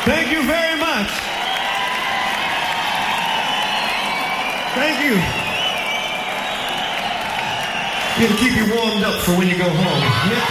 Thank you very much. Thank you. It'll keep you warmed up for when you go home.